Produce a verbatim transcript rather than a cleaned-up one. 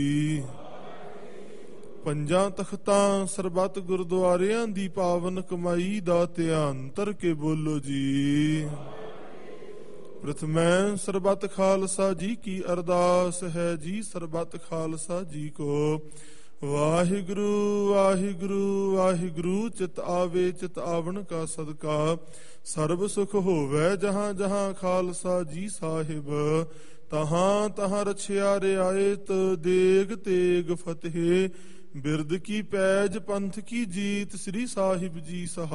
ਪੰਜਾਂ ਤਖਤਾਂ ਸਰਬੱਤ ਗੁਰਦੁਆਰਿਆਂ ਦੀ ਪਾਵਨ ਕਮਾਈ ਦਾ ਧਿਆਨ ਧਰ ਕੇ ਬੋਲੋ ਜੀ। ਪ੍ਰਥਮੈ ਸਰਬੱਤ ਖਾਲਸਾ ਜੀ ਕੀ ਅਰਦਾਸ ਹੈ ਜੀ। ਸਰਬੱਤ ਖਾਲਸਾ ਜੀ ਕੋ ਵਾਹਿਗੁਰੂ ਵਾਹਿਗੁਰੂ ਵਾਹਿਗੁਰੂ। ਚਿਤ ਆਵੇ ਚਿਤ ਆਵਣ ਕਾ ਸਦਕਾ ਸਰਬ ਸੁਖ ਹੋਵੇ। ਜਹਾਂ ਜਹਾਂ ਖਾਲਸਾ ਜੀ ਸਾਹਿਬ ਤਹਾਂ ਤਹਾਂ ਰਛਿਆ ਰਿਆਇਤ। ਦੇਗ ਤੇਗ ਫਤਿਹ ਬਿਰਦ ਕੀ ਪੈਜ ਪੰਥ ਕੀ ਜੀਤ। ਸ੍ਰੀ ਸਾਹਿਬ ਜੀ ਸਹਾਇ।